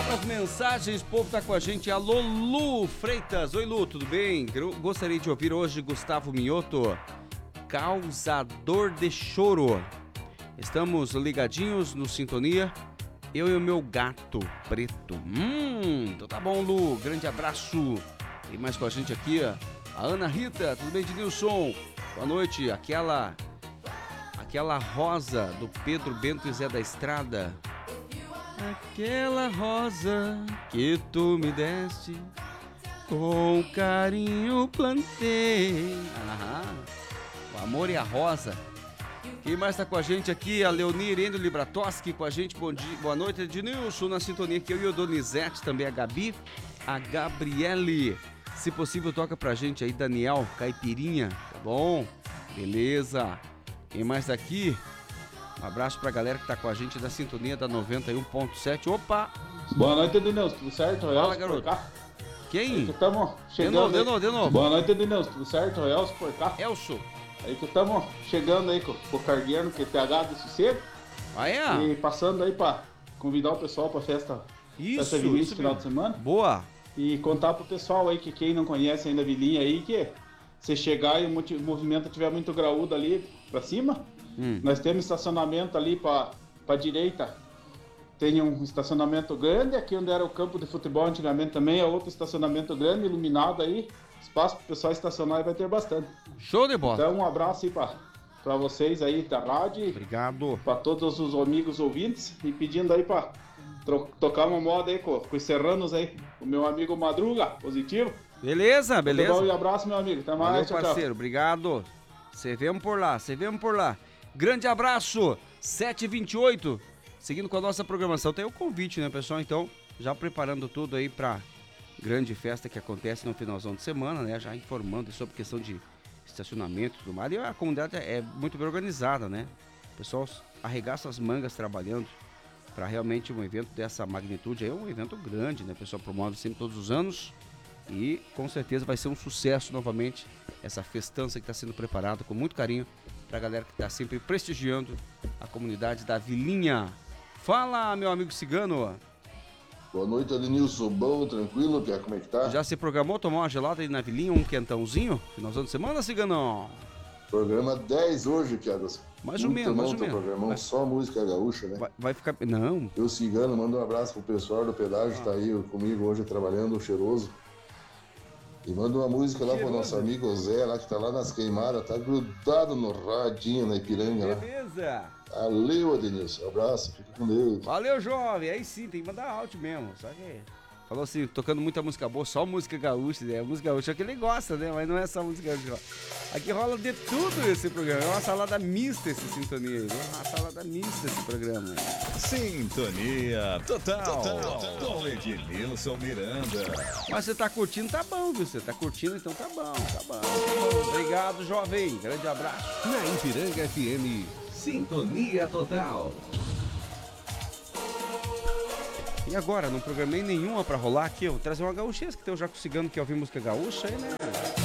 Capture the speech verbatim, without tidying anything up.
As mensagens, o povo tá com a gente. Alô, Lu Freitas. Oi, Lu, tudo bem? Eu gostaria de ouvir hoje Gustavo Mioto, Causador de Choro. Estamos ligadinhos no Sintonia, eu e o meu gato preto. Hum, então tá bom, Lu. Grande abraço. Tem mais com a gente aqui, ó. A Ana Rita, tudo bem, Dinilson? Boa noite. Aquela, aquela rosa do Pedro Bento e Zé da Estrada. Aquela rosa que tu me deste, com carinho plantei. Aham. O amor e a rosa. Quem mais tá com a gente aqui? A Leonir Endo Libratoski com a gente. Bom dia, boa noite, Ednilson, na sintonia aqui. Eu e o Donizete, também a Gabi, a Gabriele. Se possível, toca pra gente aí, Daniel Caipirinha. Tá bom? Beleza. Quem mais tá aqui? Um abraço pra galera que tá com a gente da sintonia da noventa e um ponto sete. Opa! Boa noite, Ednilson. Tudo certo? Fala, garoto. Quem? Estamos chegando. De novo, de novo, de novo. Boa noite, Ednilson. Tudo certo? Elcio por cá. Elcio. Aí que estamos chegando aí com, com o cargueiro no Q T H de Sossego. Ah, é? E passando aí pra convidar o pessoal pra festa, Isso, festa Vilinha isso esse final mesmo. de semana. Boa. E contar pro pessoal aí que quem não conhece ainda a Vilinha aí, que você chegar e o moti- o movimento estiver muito graúdo ali pra cima, Hum. nós temos estacionamento ali pra, pra direita. Tem um estacionamento grande, aqui onde era o campo de futebol antigamente também, é outro estacionamento grande, iluminado aí. Espaço pro pessoal estacionar e vai ter bastante. Show de bola. Então um abraço aí pra, pra vocês aí da rádio. Obrigado. Pra todos os amigos ouvintes. E pedindo aí pra tro- tocar uma moda aí com, com os serranos aí. O meu amigo Madruga, positivo. Beleza, beleza. Tudo bom e abraço, meu amigo. Até mais, Valeu, tchau, parceiro. Obrigado. Cê vemos por lá, cê vemos por lá. Grande abraço. sete e vinte e oito. Seguindo com a nossa programação. Tem o convite, né, pessoal? Então, já preparando tudo aí pra grande festa que acontece no finalzão de semana, né? Já informando sobre questão de estacionamento e tudo mais. E a comunidade é muito bem organizada, né? O pessoal arregaça as mangas trabalhando para realmente um evento dessa magnitude. É um evento grande, né? O pessoal promove sempre todos os anos e com certeza vai ser um sucesso novamente essa festança que está sendo preparada com muito carinho para a galera que está sempre prestigiando a comunidade da Vilinha. Fala, meu amigo cigano. Boa noite, Adenilson. Bom, tranquilo, Pia? Como é que tá? Já se programou tomar uma gelada aí na Vilinha, um quentãozinho? Finalzão de semana, ciganão? Programa dez hoje, Pia. Mais ou menos, mais ou menos. Programão, Vai- só música gaúcha, né? Vai, vai ficar... Não. Eu, Cigano, mando um abraço pro pessoal do pedágio, Ah. tá aí comigo hoje trabalhando, o Cheiroso. E manda uma música lá pro Cheiroso. nosso amigo Zé, lá que tá lá nas queimadas, tá grudado no radinho na Ipiranga lá. Beleza. Valeu, Adenilson. Abraço, fica com Deus. Valeu, jovem. Aí sim, tem que mandar áudio mesmo. Só que... Falou assim, tocando muita música boa, só música gaúcha, né? Música gaúcha é que ele gosta, né? Mas não é só música gaúcha. Aqui rola de tudo esse programa. É uma salada mista esse Sintonia aí, né? Uma salada mista esse programa. Sintonia total, total. Com Ednilson Miranda. Mas você tá curtindo, tá bom, viu? Você tá curtindo, então tá bom, tá bom. Tá bom. Obrigado, jovem. Grande abraço. Na Ipiranga F M, Sintonia Total. E agora, não programei nenhuma pra rolar aqui. Eu vou trazer uma gaúchesca que tem o Jaco Cigano que ouvir música gaúcha aí, né?